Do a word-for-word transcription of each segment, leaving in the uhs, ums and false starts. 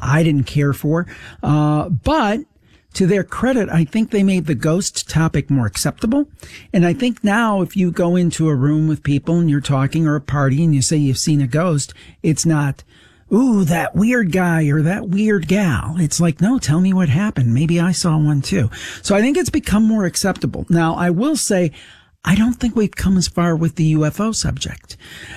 I didn't care for. Uh, but to their credit, I think they made the ghost topic more acceptable. And I think now if you go into a room with people and you're talking, or a party, and you say you've seen a ghost, it's not, ooh, that weird guy or that weird gal. It's like, no, tell me what happened. Maybe I saw one too. So I think it's become more acceptable. Now, I will say, I don't think we've come as far with the U F O subject.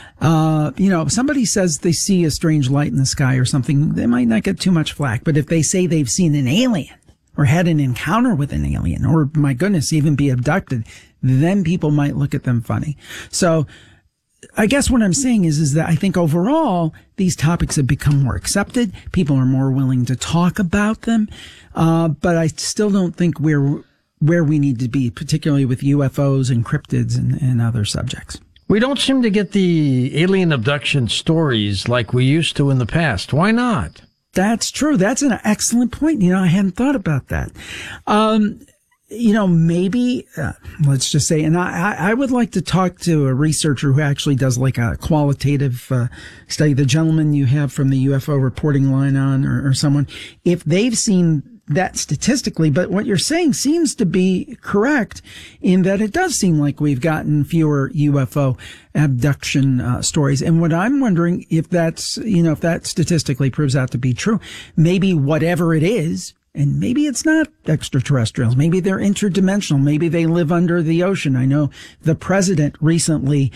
Uh, you know, if somebody says they see a strange light in the sky or something, they might not get too much flack. But if they say they've seen an alien, or had an encounter with an alien, or, my goodness, even be abducted, then people might look at them funny. So I guess what I'm saying is, is that I think overall these topics have become more accepted. People are more willing to talk about them. Uh, but I still don't think we're where we need to be, particularly with U F Os and cryptids and, and other subjects. We don't seem to get the alien abduction stories like we used to in the past. Why not? That's true. That's an excellent point. You know, I hadn't thought about that. Um, you know, maybe, uh, let's just say, and I, I would like to talk to a researcher who actually does like a qualitative uh, study, the gentleman you have from the U F O reporting line on, or, or someone, if they've seen that statistically. But what you're saying seems to be correct in that it does seem like we've gotten fewer U F O abduction uh, stories. And what I'm wondering, if that's, you know, if that statistically proves out to be true, maybe whatever it is, and maybe it's not extraterrestrials, maybe they're interdimensional, maybe they live under the ocean. I know the president recently,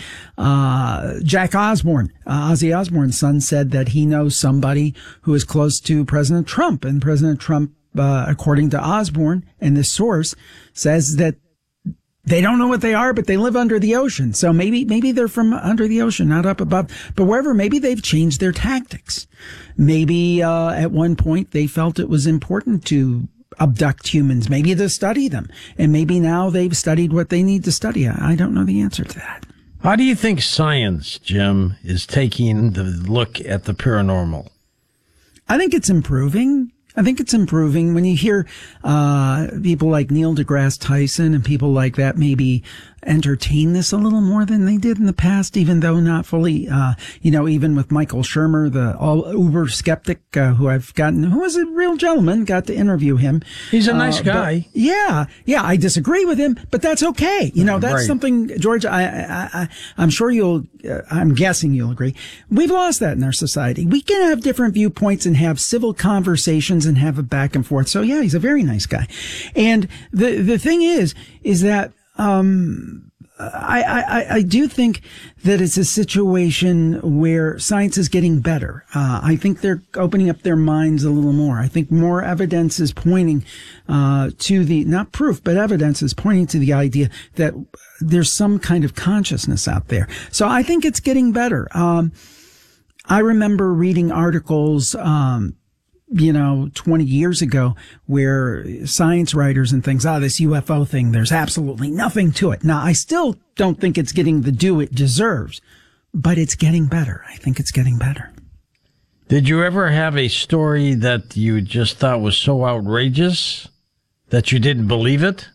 uh, Jack Osborne, uh, Ozzy Osbourne's son, said that he knows somebody who is close to President Trump, and President Trump, Uh, according to Osborne, and this source says that they don't know what they are, but they live under the ocean. So maybe, maybe they're from under the ocean, not up above. But wherever, maybe they've changed their tactics. Maybe, uh, at one point they felt it was important to abduct humans, maybe to study them. And maybe now they've studied what they need to study. I don't know the answer to that. How do you think science, Jim, is taking the look at the paranormal? I think it's improving. I think it's improving. When you hear uh people like Neil deGrasse Tyson and people like that maybe entertain this a little more than they did in the past, even though not fully, uh, you know, even with Michael Shermer, the all uber skeptic, uh, who I've gotten, who was a real gentleman, got to interview him. He's a nice uh, guy. Yeah. Yeah. I disagree with him, but that's okay. You know, that's right. something, George, I, I, I, I'm sure you'll, uh, I'm guessing you'll agree. We've lost that in our society. We can have different viewpoints and have civil conversations and have a back and forth. So yeah, he's a very nice guy. And the, the thing is, is that, Um, I, I, I do think that it's a situation where science is getting better. Uh, I think they're opening up their minds a little more. I think more evidence is pointing, uh, to the, not proof, but evidence is pointing to the idea that there's some kind of consciousness out there. So I think it's getting better. Um, I remember reading articles, um, you know, twenty years ago, where science writers and things, ah, this U F O thing, there's absolutely nothing to it. Now, I still don't think it's getting the due it deserves, but it's getting better. I think it's getting better. Did you ever have a story that you just thought was so outrageous that you didn't believe it?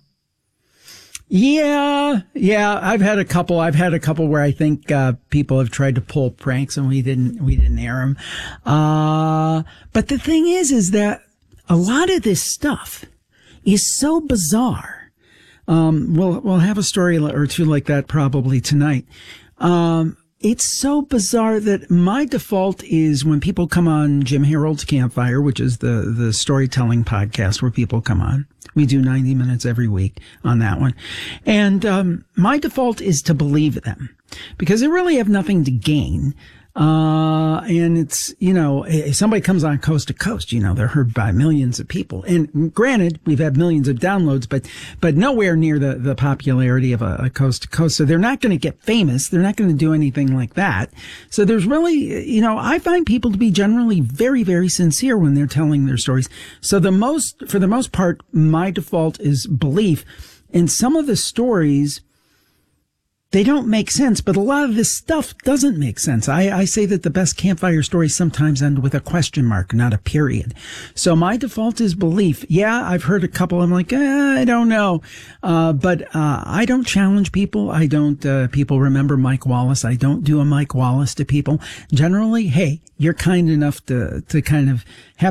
Yeah, yeah, I've had a couple. I've had a couple where I think uh people have tried to pull pranks and we didn't, we didn't air them. Uh, but the thing is, is that a lot of this stuff is so bizarre. Um, we'll we'll have a story or two like that probably tonight. Um, it's so bizarre that my default is, when people come on Jim Harold's Campfire, which is the the storytelling podcast where people come on. We do ninety minutes every week on that one. And um my default is to believe them, because they really have nothing to gain. Uh, and it's, you know, if somebody comes on Coast to Coast, you know, they're heard by millions of people. And granted, we've had millions of downloads, but, but nowhere near the, the popularity of a, a Coast to Coast. So they're not going to get famous. They're not going to do anything like that. So there's really, you know, I find people to be generally very, very sincere when they're telling their stories. So the most, for the most part, my default is belief. And some of the stories, they don't make sense, but a lot of this stuff doesn't make sense. I, I say that the best campfire stories sometimes end with a question mark, not a period. So my default is belief. Yeah, I've heard a couple. I'm like, eh, I don't know. Uh, but, uh, I don't challenge people. I don't, uh, people remember Mike Wallace. I don't do a Mike Wallace to people. Generally, hey, you're kind enough to, to kind of have